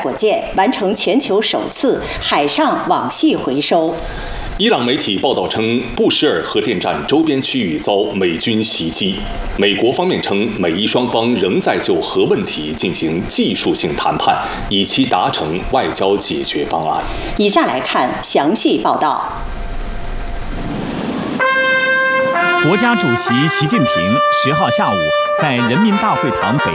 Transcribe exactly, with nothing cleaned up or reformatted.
火箭完成全球首次海上网系回收。 伊朗媒体报道称，布什尔核电站周边区域遭美军袭击。美国方面称，美伊双方仍在就核问题进行技术性谈判，以期达成外交解决方案。 以下来看详细报道。 国家主席习近平十号下午在人民大会堂北